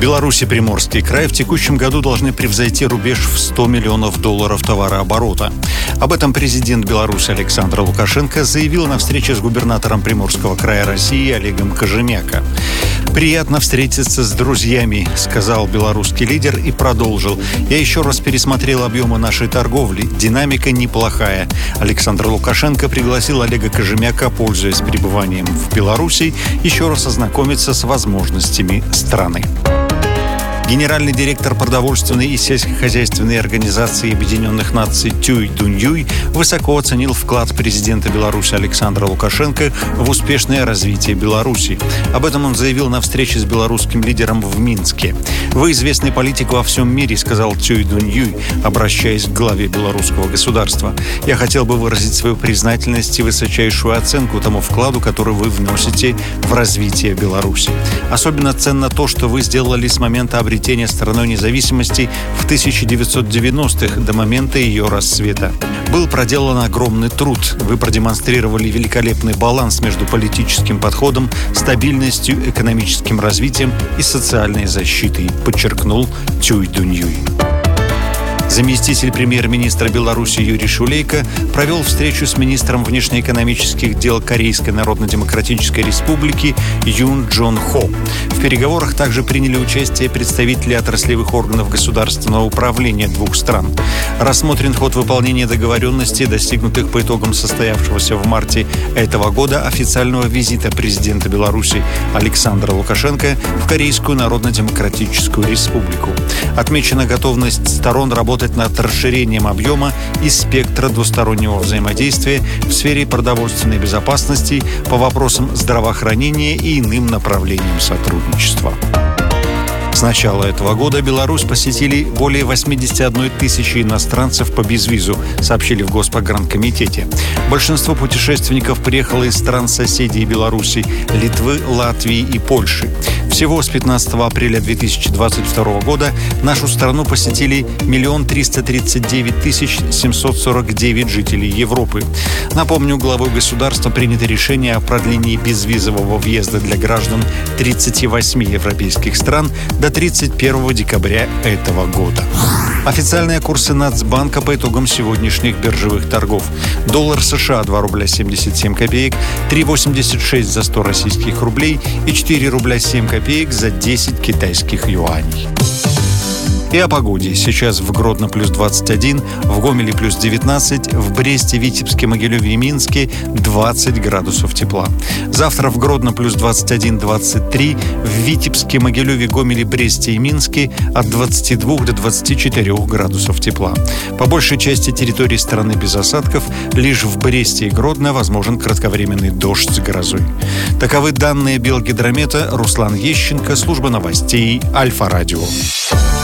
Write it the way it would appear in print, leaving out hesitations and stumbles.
Беларусь и Приморский край в текущем году должны превзойти рубеж в $100 миллионов товарооборота. Об этом президент Беларуси Александр Лукашенко заявил на встрече с губернатором Приморского края России Олегом Кожемяка. «Приятно встретиться с друзьями», — сказал белорусский лидер и продолжил. «Я еще раз пересмотрел объемы нашей торговли. Динамика неплохая». Александр Лукашенко пригласил Олега Кожемяка, пользуясь пребыванием в Беларуси, еще раз ознакомиться с возможностями страны. Генеральный директор продовольственной и сельскохозяйственной организации Объединенных Наций Цюй Дуньюй высоко оценил вклад президента Беларуси Александра Лукашенко в успешное развитие Беларуси. Об этом он заявил на встрече с белорусским лидером в Минске. «Вы известный политик во всем мире», — сказал Цюй Дуньюй, обращаясь к главе белорусского государства. «Я хотел бы выразить свою признательность и высочайшую оценку тому вкладу, который вы вносите в развитие Беларуси. Особенно ценно то, что вы сделали с момента обретения страной независимости в 1990-х до момента ее расцвета. Был проделан огромный труд. Вы продемонстрировали великолепный баланс между политическим подходом, стабильностью, экономическим развитием и социальной защитой», подчеркнул Цюй Дуньюй. Заместитель премьер-министра Беларуси Юрий Шулейко провел встречу с министром внешнеэкономических дел Корейской Народно-Демократической Республики Юн Джон Хо. В переговорах также приняли участие представители отраслевых органов государственного управления двух стран. Рассмотрен ход выполнения договоренностей, достигнутых по итогам состоявшегося в марте этого года официального визита президента Беларуси Александра Лукашенко в Корейскую Народно-Демократическую Республику. Отмечена готовность сторон работать над расширением объема и спектра двустороннего взаимодействия в сфере продовольственной безопасности, по вопросам здравоохранения и иным направлениям сотрудничества. С начала этого года Беларусь посетили более 81 тысячи иностранцев по безвизу, сообщили в Госпогранкомитете. Большинство путешественников приехало из стран-соседей Беларуси – Литвы, Латвии и Польши. Всего с 15 апреля 2022 года нашу страну посетили 1 339 749 жителей Европы. Напомню, главой государства принято решение о продлении безвизового въезда для граждан 38 европейских стран до 31 декабря этого года. Официальные курсы Нацбанка по итогам сегодняшних биржевых торгов. Доллар США 2 рубля 77 копеек, 3,86 за 100 российских рублей и 4 рубля 7 копеек за 10 китайских юаней. И о погоде. Сейчас в Гродно плюс 21, в Гомеле плюс 19, в Бресте, Витебске, Могилеве и Минске 20 градусов тепла. Завтра в Гродно плюс 21-23, в Витебске, Могилеве, Гомеле, Бресте и Минске от 22 до 24 градусов тепла. По большей части территории страны без осадков, лишь в Бресте и Гродно возможен кратковременный дождь с грозой. Таковы данные Белгидромета. Руслан Ещенко, служба новостей Альфа-Радио.